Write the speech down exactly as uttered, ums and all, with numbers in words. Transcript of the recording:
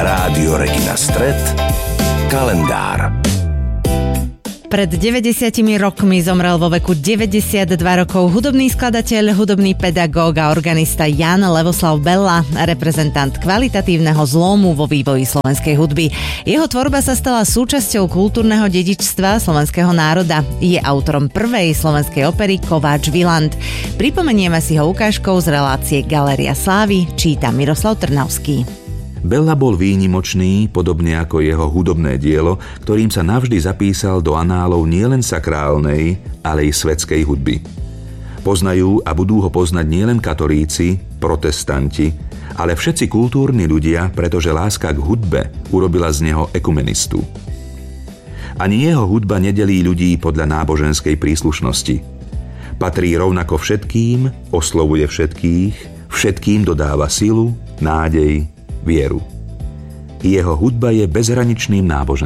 Rádio Regina Stret, kalendár. Pred deväťdesiatimi rokmi zomrel vo veku deväťdesiatdva rokov hudobný skladateľ, hudobný pedagóg a organista Jan Levoslav Bella, reprezentant kvalitatívneho zlomu vo vývoji slovenskej hudby. Jeho tvorba sa stala súčasťou kultúrneho dedičstva slovenského národa. Je autorom prvej slovenskej opery Kováč Vilant. Pripomenieme si ho ukážkou z relácie Galéria slávy, číta Miroslav Trnavský. Bella bol výnimočný, podobne ako jeho hudobné dielo, ktorým sa navždy zapísal do análov nielen sakrálnej, ale i svetskej hudby. Poznajú a budú ho poznať nielen katolíci, protestanti, ale všetci kultúrni ľudia, pretože láska k hudbe urobila z neho ekumenistu. Ani jeho hudba nedelí ľudí podľa náboženskej príslušnosti. Patrí rovnako všetkým, oslovuje všetkých, všetkým dodáva silu, nádej, vieru. Jeho hudba je bezhraničným náboženstvom.